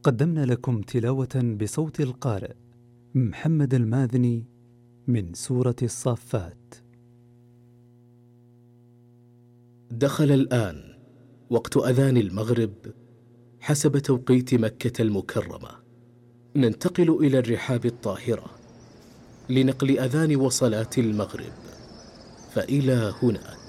قدمنا لكم تلاوة بصوت القارئ محمد الماذني من سورة الصافات. دخل الآن وقت أذان المغرب حسب توقيت مكة المكرمة. ننتقل إلى الرحاب الطاهرة لنقل أذان وصلاة المغرب، فإلى هناك.